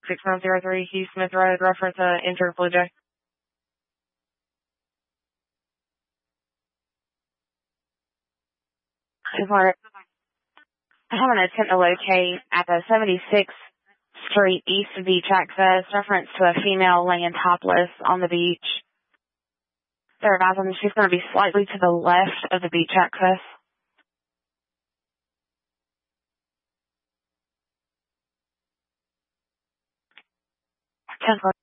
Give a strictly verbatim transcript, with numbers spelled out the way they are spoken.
six nine zero three Hugh Smith Road, reference uh, injured Blue Jay. I'm having an attempt to locate at the seventy-sixth Street East Beach Access, reference to a female laying topless on the beach. They're advising she's going to be slightly to the left of the beach access. ten